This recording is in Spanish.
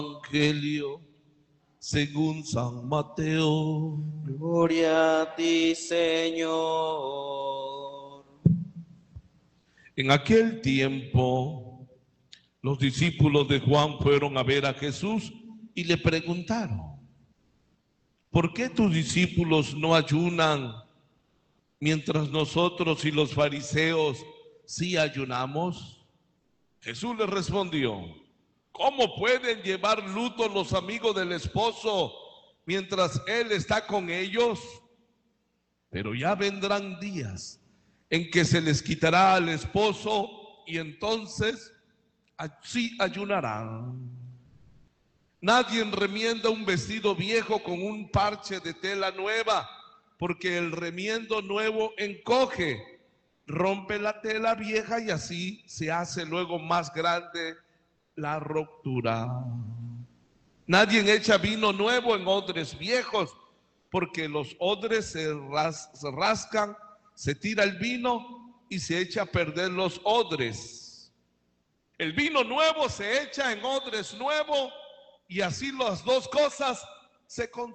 Evangelio según San Mateo. Gloria a ti, Señor. En aquel tiempo, los discípulos de Juan fueron a ver a Jesús y le preguntaron: ¿por qué tus discípulos no ayunan mientras nosotros y los fariseos sí ayunamos? Jesús les respondió: ¿cómo pueden llevar luto los amigos del esposo mientras él está con ellos? Pero ya vendrán días en que se les quitará al esposo y entonces sí ayunarán. Nadie remienda un vestido viejo con un parche de tela nueva, porque el remiendo nuevo encoge, rompe la tela vieja y así se hace luego más grande la ruptura. Nadie echa vino nuevo en odres viejos, porque los odres se rascan, se tira el vino y se echa a perder los odres. El vino nuevo se echa en odres nuevos y así las dos cosas se